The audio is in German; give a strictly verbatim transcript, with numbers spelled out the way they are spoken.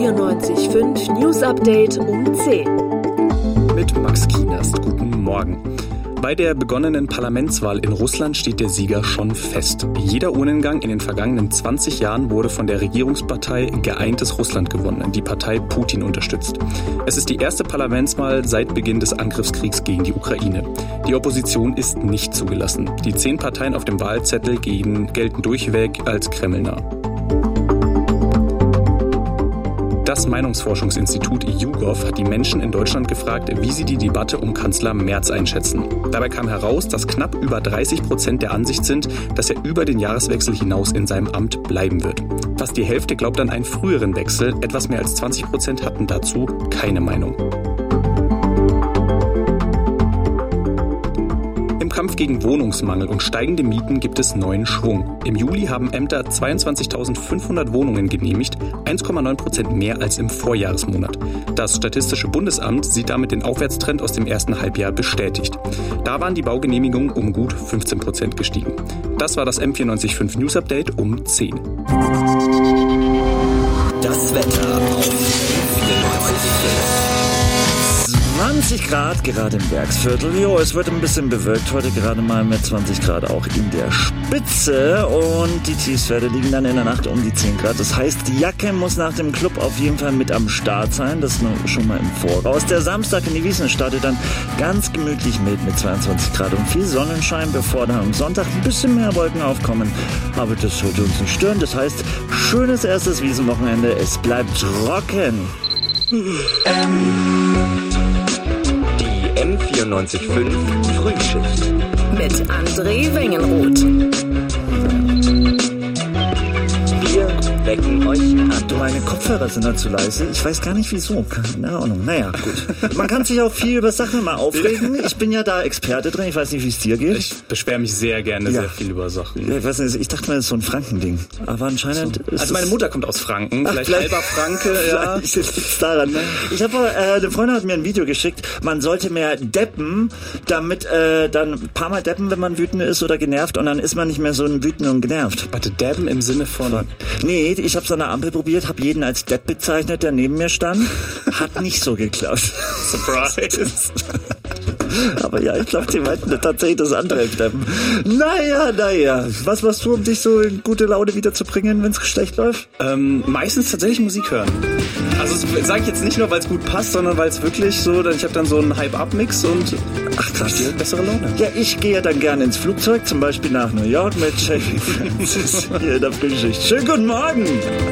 vierundneunzig Komma fünf News Update um zehn. Mit Max Kienast. Guten Morgen. Bei der begonnenen Parlamentswahl in Russland steht der Sieger schon fest. Jeder Urnengang in den vergangenen zwanzig Jahren wurde von der Regierungspartei Geeintes Russland gewonnen, die Partei Putin unterstützt. Es ist die erste Parlamentswahl seit Beginn des Angriffskriegs gegen die Ukraine. Die Opposition ist nicht zugelassen. Die zehn Parteien auf dem Wahlzettel gehen, gelten durchweg als kremlnah. Das Meinungsforschungsinstitut YouGov hat die Menschen in Deutschland gefragt, wie sie die Debatte um Kanzler Merz einschätzen. Dabei kam heraus, dass knapp über dreißig Prozent der Ansicht sind, dass er über den Jahreswechsel hinaus in seinem Amt bleiben wird. Fast die Hälfte glaubt an einen früheren Wechsel, etwas mehr als zwanzig Prozent hatten dazu keine Meinung. Im Kampf gegen Wohnungsmangel und steigende Mieten gibt es neuen Schwung. Im Juli haben Ämter zweiundzwanzigtausendfünfhundert Wohnungen genehmigt, eins Komma neun Prozent mehr als im Vorjahresmonat. Das Statistische Bundesamt sieht damit den Aufwärtstrend aus dem ersten Halbjahr bestätigt. Da waren die Baugenehmigungen um gut fünfzehn Prozent gestiegen. Das war das M vierundneunzig Komma fünf News Update um zehn. Das Wetter auf vierundneunzig Komma fünf. zwanzig Grad gerade im Werksviertel. Jo, es wird ein bisschen bewölkt heute, gerade mal mit zwanzig Grad auch in der Spitze. Und die Tiefstwerte liegen dann in der Nacht um die zehn Grad. Das heißt, die Jacke muss nach dem Club auf jeden Fall mit am Start sein. Das nur schon mal im Voraus. Der Samstag in die Wiesn startet dann ganz gemütlich mit, mit zweiundzwanzig Grad und viel Sonnenschein, bevor dann am Sonntag ein bisschen mehr Wolken aufkommen. Aber das sollte uns nicht stören. Das heißt, schönes erstes Wiesenwochenende. Es bleibt trocken. Ähm. M vierundneunzig Komma fünf Frühschicht Mit André Wengenroth. Wir wecken euch an. Du, meine Kopfhörer sind da zu leise. Ich weiß gar nicht wieso. Keine Ahnung. Naja, gut. Man kann sich auch viel über Sachen mal aufregen. Ich bin ja da Experte drin. Ich weiß nicht, wie es dir geht. Ich beschwere mich sehr gerne ja. sehr viel über Sachen. Ja, ich weiß nicht, ich dachte mal, das ist so ein Frankending. Aber anscheinend so. ist Also meine Mutter kommt aus Franken. Ach, vielleicht, vielleicht halber Franke, ja. Ich liegt's daran, ne? Ich habe, äh, eine Freundin hat mir ein Video geschickt. Man sollte mehr deppen, damit, äh, dann ein paar Mal deppen, wenn man wütend ist oder genervt. Und dann ist man nicht mehr so ein wütend und genervt. Warte, deppen im Sinne von... Nee, ich hab's an der Ampel probiert, habe jeden als Depp bezeichnet, der neben mir stand. Hat nicht so geklappt. Surprise. Aber ja, ich glaube, die meinten tatsächlich das andere Deppen. Naja, naja. Was machst du, um dich so in gute Laune wiederzubringen, wenn es schlecht läuft? Ähm, meistens tatsächlich Musik hören. Also das sage ich jetzt nicht nur, weil es gut passt, sondern weil es wirklich so, ich habe dann so einen Hype-Up-Mix und ach krass, die bessere Laune. Ja, ich gehe dann gerne ins Flugzeug, zum Beispiel nach New York mit Jackie Francis hier in der Frühschicht. Schönen guten Morgen!